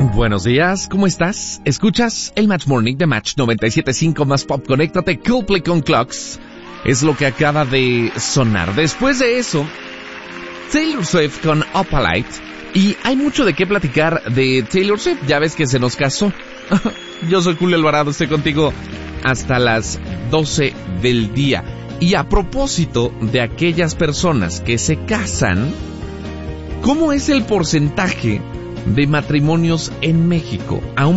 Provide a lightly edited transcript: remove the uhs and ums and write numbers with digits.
Buenos días, ¿cómo estás? ¿Escuchas el Match Morning de Match 97.5 más Pop? Conéctate, Coldplay con Clocks. Es lo que acaba de sonar. Después de eso, Taylor Swift con Opalite. Y hay mucho de qué platicar de Taylor Swift. Ya ves que se nos casó. Yo soy Julio Alvarado, estoy contigo hasta las 12 del día. Y a propósito de aquellas personas que se casan, ¿cómo es el porcentaje de matrimonios en México?